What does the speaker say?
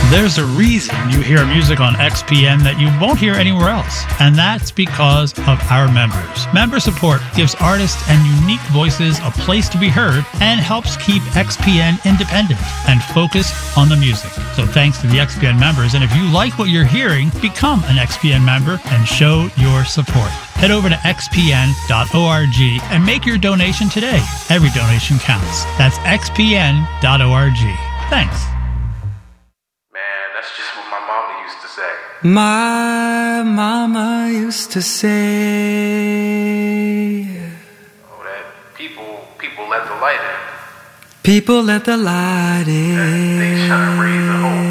There's a reason you hear music on XPN that you won't hear anywhere else, and that's because of our members. Member support gives artists and unique voices a place to be heard and helps keep XPN independent and focused on the music. So thanks to the XPN members, and if you like what you're hearing, become an XPN member and show your support. Head over to xpn.org and make your donation today. Every donation counts. That's xpn.org. Thanks. That's just what my mama used to say. My mama used to say, oh, that people let the light in. People let the light in. They shine rays of hope.